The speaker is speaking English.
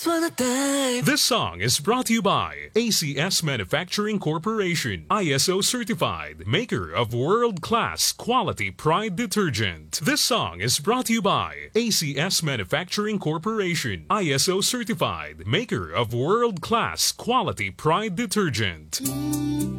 upon a time. This song is brought to you by ACS Manufacturing Corporation, ISO certified, maker of world-class quality Pride detergent. This song is brought to you by ACS Manufacturing Corporation, ISO certified, maker of world-class quality Pride detergent.